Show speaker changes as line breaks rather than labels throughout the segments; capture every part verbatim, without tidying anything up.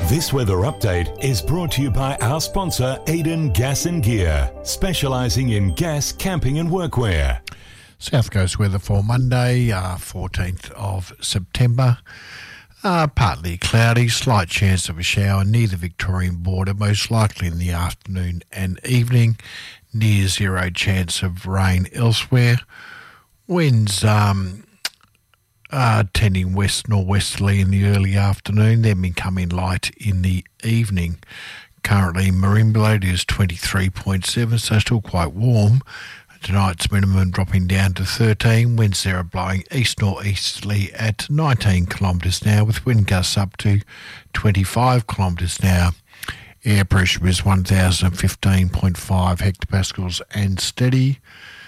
This weather update is brought to you by our sponsor, Eden Gas and Gear, specialising in gas, camping and workwear.
South Coast weather for Monday, uh, fourteenth of September. Uh, partly cloudy, slight chance of a shower near the Victorian border, most likely in the afternoon and evening. Near zero chance of rain elsewhere. Winds um, are tending west-northwesterly in the early afternoon, then becoming light in the evening. Currently, Merimbula is twenty-three point seven, so still quite warm. Tonight's minimum dropping down to thirteen. Winds there are blowing east-northeasterly at nineteen kilometres an hour, with wind gusts up to twenty-five kilometres an hour. Air pressure is one thousand fifteen point five hectopascals and steady.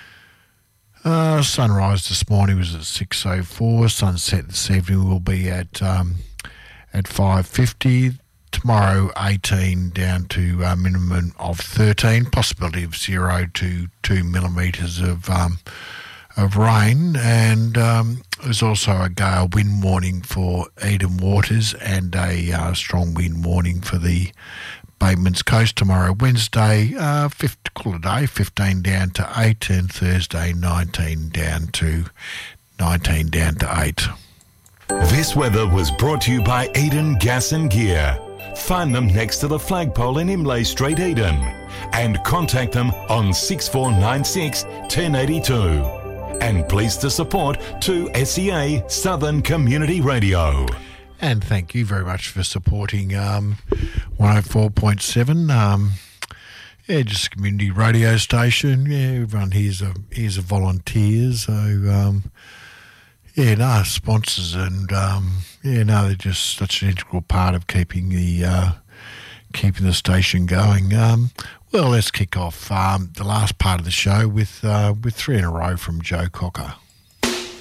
Uh, sunrise this morning was at six oh four. Sunset this evening will be at um, at five fifty. Tomorrow, eighteen down to a minimum of thirteen. Possibility of zero to two millimetres of um, of rain, and um, there's also a gale wind warning for Eden Waters and a uh, strong wind warning for the Batemans Coast tomorrow. Wednesday, uh, fifth, call it a day, fifteen down to eight, and Thursday, nineteen down to nineteen down to eight.
This weather was brought to you by Eden Gas and Gear. Find them next to the flagpole in Imlay Street, Eden, and contact them on six four nine six, one zero eight two. And pleased to support two S E A Southern Community Radio.
And thank you very much for supporting um, one oh four point seven. Um, yeah, just a community radio station. Yeah, everyone here's a here's a volunteer, so um, yeah, no sponsors, and um, yeah, no, they're just such an integral part of keeping the uh, keeping the station going. Um, well, let's kick off um, the last part of the show with uh, with three in a row from Joe Cocker.